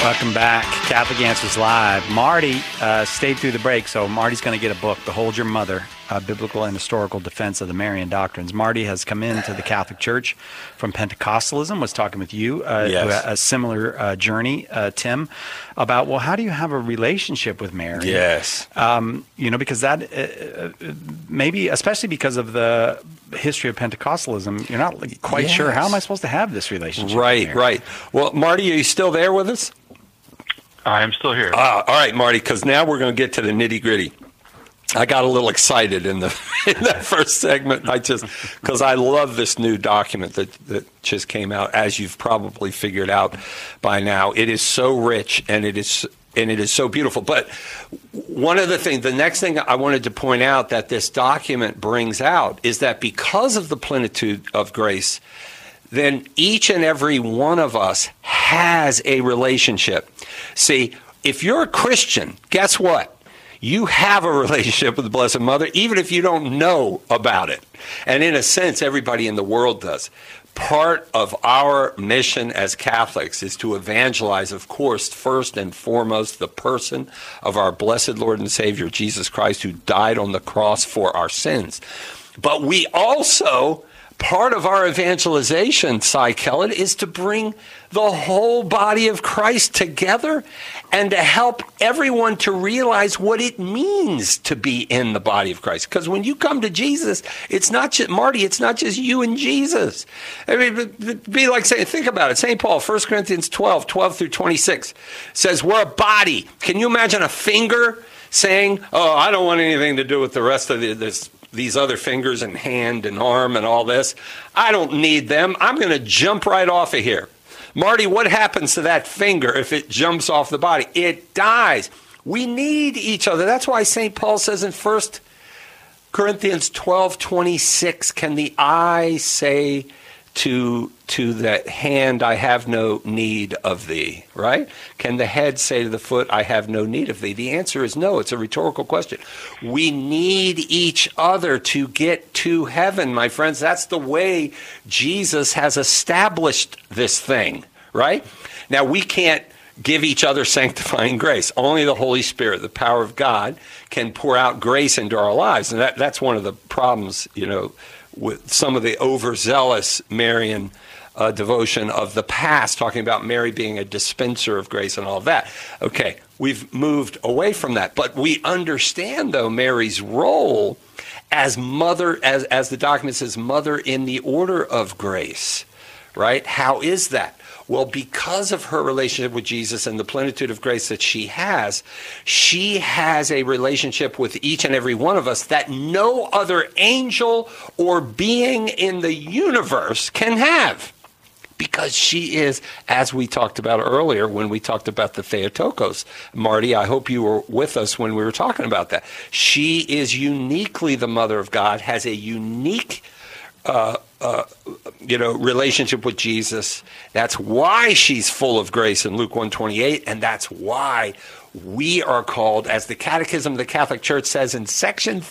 Welcome back. Catholic Answers Live. Marty stayed through the break, so Marty's going to get a book, Behold Your Mother, Biblical and Historical Defense of the Marian Doctrines. Marty has come into the Catholic Church from Pentecostalism, was talking with you, Yes. a similar journey, Tim, about, well, how do you have a relationship with Mary? Yes. Because that, maybe, especially because of the history of Pentecostalism, you're not quite sure, how am I supposed to have this relationship with Mary? Right. Well, Marty, are you still there with us? I am still here. All right, Marty, because now we're going to get to the nitty-gritty. I got a little excited in that first segment. Because I love this new document that just came out, as you've probably figured out by now. It is so rich and it is so beautiful. But the next thing I wanted to point out that this document brings out is that because of the plenitude of grace, then each and every one of us has a relationship. See, if you're a Christian, guess what? You have a relationship with the Blessed Mother, even if you don't know about it. And in a sense, everybody in the world does. Part of our mission as Catholics is to evangelize, of course, first and foremost, the person of our blessed Lord and Savior, Jesus Christ, who died on the cross for our sins. But we also, part of our evangelization, Cy Kellett, is to bring the whole body of Christ together and to help everyone to realize what it means to be in the body of Christ. Because when you come to Jesus, it's not just, Marty, it's not just you and Jesus. I mean, it'd be like saying, think about it. St. Paul, 1 Corinthians 12 through 26, says we're a body. Can you imagine a finger saying, oh, I don't want anything to do with the rest of these other fingers and hand and arm and all this. I don't need them. I'm going to jump right off of here. Marty, what happens to that finger if it jumps off the body? It dies. We need each other. That's why St. Paul says in 1 Corinthians 12:26, can the eye say to the hand, I have no need of thee, right? Can the head say to the foot, I have no need of thee? The answer is no. It's a rhetorical question. We need each other to get to heaven, my friends. That's the way Jesus has established this thing, right? Now, we can't give each other sanctifying grace. Only the Holy Spirit, the power of God, can pour out grace into our lives. And that's one of the problems, with some of the overzealous Marian devotion of the past, talking about Mary being a dispenser of grace and all of that. Okay, we've moved away from that. But we understand, though, Mary's role as mother, as the document says, mother in the order of grace, right? How is that? Well, because of her relationship with Jesus and the plenitude of grace that she has a relationship with each and every one of us that no other angel or being in the universe can have. Because she is, as we talked about earlier when we talked about the Theotokos. Marty, I hope you were with us when we were talking about that. She is uniquely the Mother of God, has a unique relationship with Jesus. That's why she's full of grace in Luke 1:28, and that's why we are called, as the Catechism of the Catholic Church says in section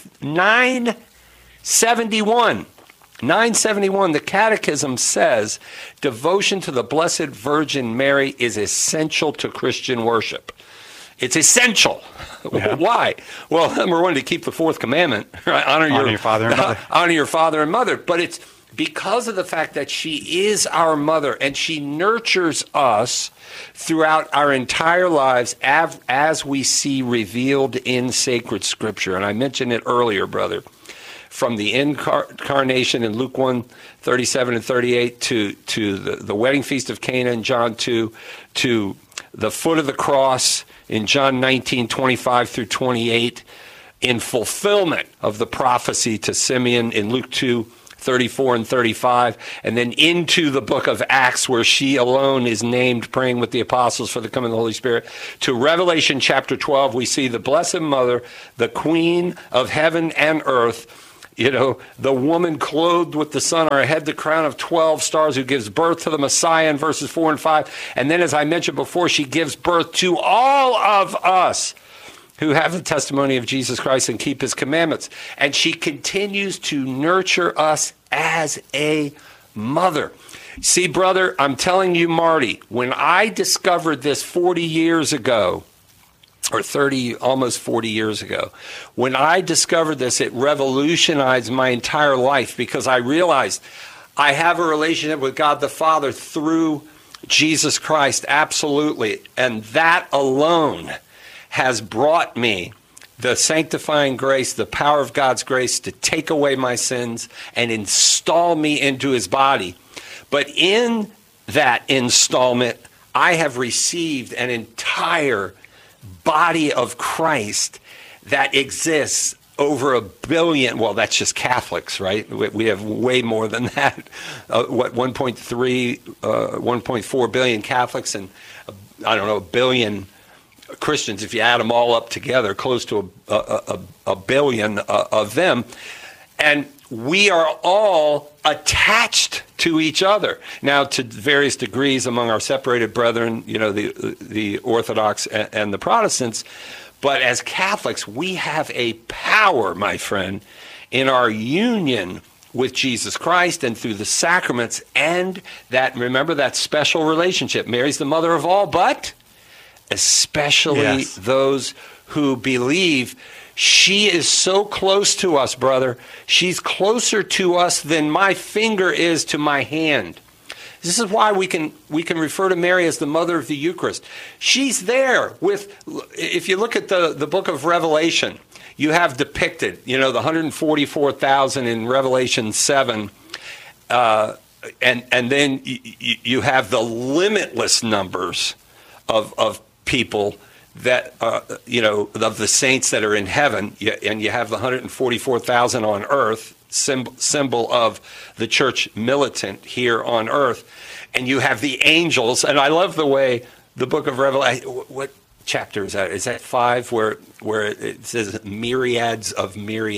971, the Catechism says, devotion to the Blessed Virgin Mary is essential to Christian worship. It's essential. Yeah. Why? Well, number one, to keep the fourth commandment, right? Honor your father and mother. Honor your father and mother. But it's because of the fact that she is our mother and she nurtures us throughout our entire lives as we see revealed in sacred scripture. And I mentioned it earlier, brother, from the incarnation in Luke 1:37 and 38 to the wedding feast of Cana in John 2, to the foot of the cross in John 19:25 through 28, in fulfillment of the prophecy to Simeon in Luke 2:34 and 35, and then into the book of Acts where she alone is named praying with the apostles for the coming of the Holy Spirit, to Revelation chapter 12, we see the Blessed Mother, the Queen of heaven and earth, the woman clothed with the sun on her head, the crown of 12 stars, who gives birth to the Messiah in verses 4 and 5. And then, as I mentioned before, she gives birth to all of us who have the testimony of Jesus Christ and keep his commandments. And she continues to nurture us as a mother. See, brother, I'm telling you, Marty, when I discovered this 40 years ago, or 30, almost 40 years ago, when I discovered this, it revolutionized my entire life because I realized I have a relationship with God the Father through Jesus Christ, absolutely. And that alone has brought me the sanctifying grace, the power of God's grace to take away my sins and install me into his body. But in that installment, I have received an entire body of Christ that exists over 1 billion. Well, that's just Catholics, right? We have way more than that. 1.4 billion Catholics and, I don't know, 1 billion Christians, if you add them all up together, close to a billion of them. And we are all attached to each other. Now, to various degrees among our separated brethren, the Orthodox and the Protestants. But as Catholics, we have a power, my friend, in our union with Jesus Christ and through the sacraments, and that, remember, that special relationship. Mary's the mother of all, but especially those who believe. She is so close to us, brother. She's closer to us than my finger is to my hand. This is why we can refer to Mary as the mother of the Eucharist. She's there with, if you look at the book of Revelation, you have depicted, the 144,000 in Revelation 7, and then you have the limitless numbers of people that, of the saints that are in heaven, and you have the 144,000 on earth, symbol of the church militant here on earth, and you have the angels. And I love the way the book of Revelation, what chapter is that? Is that 5 where it says myriads of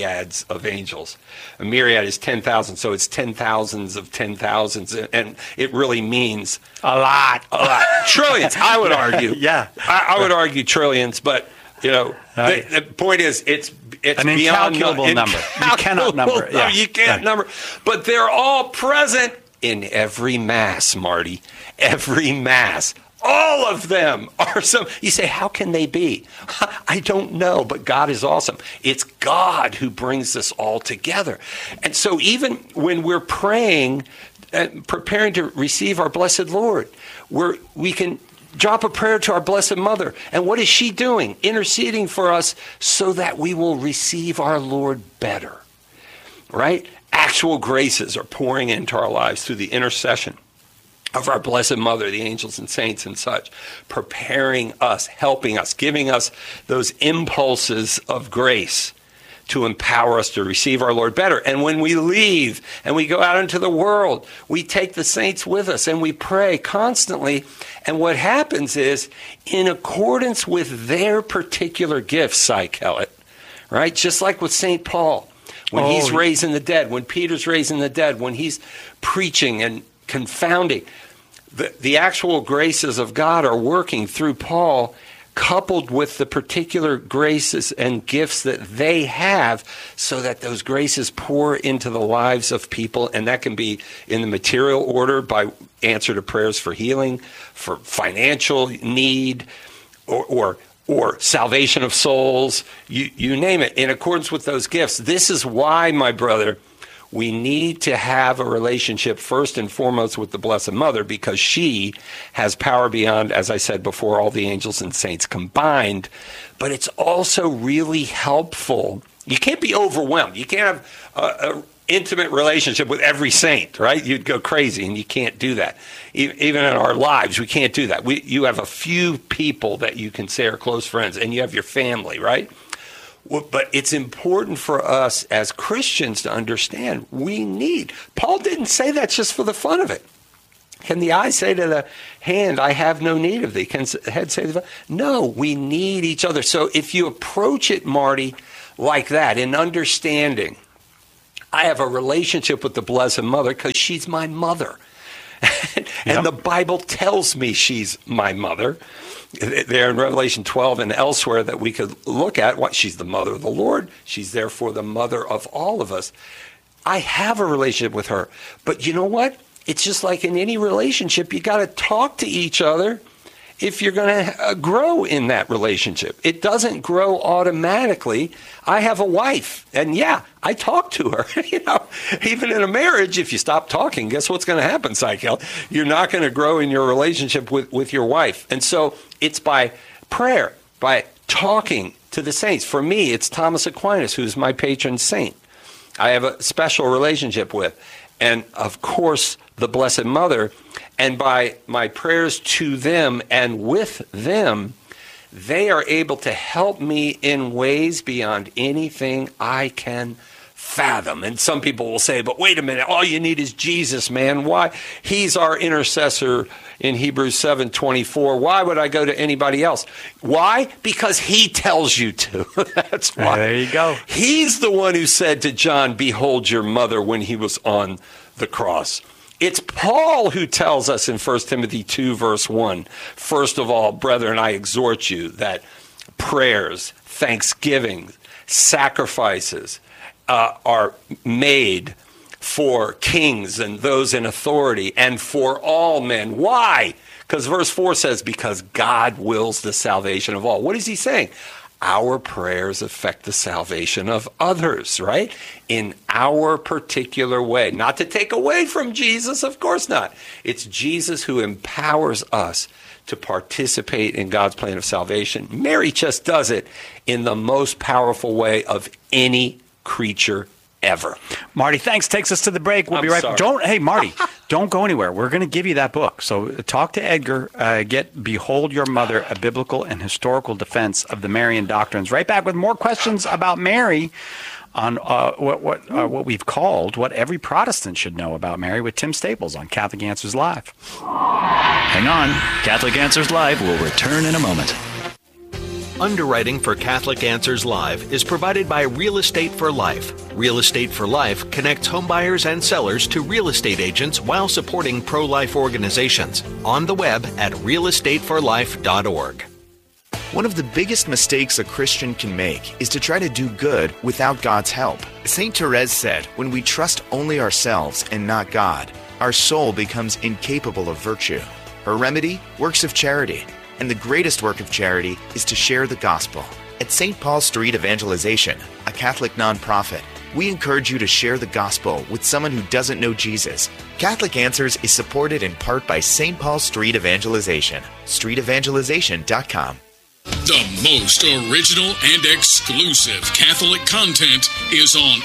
angels? A myriad is 10,000, so it's 10,000s of 10,000s, and it really means a lot. Trillions, I would argue. Yeah. I would argue trillions, but the point is it's an incalculable number. You cannot number. Yeah. You can't number. But they're all present in every Mass, Marty. Every Mass. All of them are some. You say, how can they be? I don't know, but God is awesome. It's God who brings this all together. And so even when we're praying, preparing to receive our blessed Lord, we can drop a prayer to our Blessed Mother. And what is she doing? Interceding for us so that we will receive our Lord better, right? Actual graces are pouring into our lives through the intercession of our Blessed Mother, the angels and saints and such, preparing us, helping us, giving us those impulses of grace to empower us to receive our Lord better. And when we leave and we go out into the world, we take the saints with us and we pray constantly. And what happens is, in accordance with their particular gifts, Cy Kellett, right? Just like with St. Paul, when he's raising the dead, when Peter's raising the dead, when he's preaching and confounding, the actual graces of God are working through Paul, coupled with the particular graces and gifts that they have, so that those graces pour into the lives of people. And that can be in the material order by answer to prayers for healing, for financial need, or salvation of souls, you name it, in accordance with those gifts. This is why, my brother, we need to have a relationship first and foremost with the Blessed Mother, because she has power beyond, as I said before, all the angels and saints combined. But it's also really helpful. You can't be overwhelmed. You can't have an intimate relationship with every saint, right? You'd go crazy, and you can't do that. Even in our lives, we can't do that. You have a few people that you can say are close friends, and you have your family, right? But it's important for us as Christians to understand Paul didn't say that just for the fun of it. Can the eye say to the hand, I have no need of thee? Can the head say to the no, we need each other. So if you approach it, Marty, like that, in understanding, I have a relationship with the Blessed Mother because she's my mother. And the Bible tells me she's my mother. There in Revelation 12 and elsewhere that we could look at, she's the mother of the Lord. She's therefore the mother of all of us. I have a relationship with her. But you know what? it's just like in any relationship, you got to talk to each other if you're going to grow in that relationship. It doesn't grow automatically. I have a wife, and I talk to her. Even in a marriage, if you stop talking, guess what's going to happen, Psychel? You're not going to grow in your relationship with your wife. And so it's by prayer, by talking to the saints. For me, it's Thomas Aquinas, who's my patron saint. I have a special relationship with. And, of course, the Blessed Mother. And by my prayers to them and with them, they are able to help me in ways beyond anything I can fathom. And some people will say, but wait a minute, all you need is Jesus, man. Why? He's our intercessor in Hebrews 7:24. Why would I go to anybody else? Why? Because he tells you to. That's why. There you go. He's the one who said to John, behold your mother, when he was on the cross. It's Paul who tells us in 1 Timothy 2, verse 1, first of all, brethren, I exhort you that prayers, thanksgiving, sacrifices are made for kings and those in authority and for all men. Why? Because verse 4 says, because God wills the salvation of all. What is he saying? Our prayers affect the salvation of others, right? In our particular way. Not to take away from Jesus, of course not. It's Jesus who empowers us to participate in God's plan of salvation. Mary just does it in the most powerful way of any creature ever. Marty, thanks. Takes us to the break. We'll be right back. Hey, Marty, don't go anywhere. We're going to give you that book. So talk to Edgar. Get Behold Your Mother, A Biblical and Historical Defense of the Marian Doctrines. Right back with more questions about Mary on what we've called what every Protestant should know about Mary with Tim Staples on Catholic Answers Live. Hang on. Catholic Answers Live will return in a moment. Underwriting for Catholic Answers Live is provided by Real Estate for Life. Real Estate for Life connects homebuyers and sellers to real estate agents while supporting pro-life organizations. On the web at realestateforlife.org. One of the biggest mistakes a Christian can make is to try to do good without God's help. St. Therese said, when we trust only ourselves and not God, our soul becomes incapable of virtue. Her remedy? Works of charity. And the greatest work of charity is to share the gospel. At St. Paul Street Evangelization, a Catholic nonprofit, we encourage you to share the gospel with someone who doesn't know Jesus. Catholic Answers is supported in part by St. Paul Street Evangelization. StreetEvangelization.com. The most original and exclusive Catholic content is on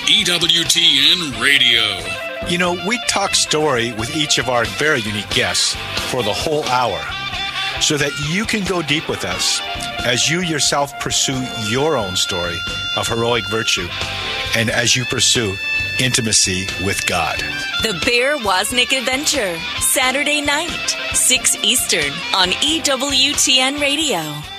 EWTN Radio. You know, we talk story with each of our very unique guests for the whole hour, so that you can go deep with us as you yourself pursue your own story of heroic virtue and as you pursue intimacy with God. The Bear Wozniak Adventure, Saturday night, 6 Eastern on EWTN Radio.